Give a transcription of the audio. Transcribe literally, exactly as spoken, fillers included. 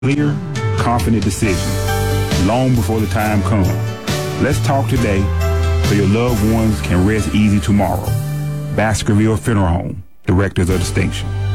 clear, confident decision long before the time comes. Let's talk today so your loved ones can rest easy tomorrow. Baskerville Funeral Home, Directors of Distinction.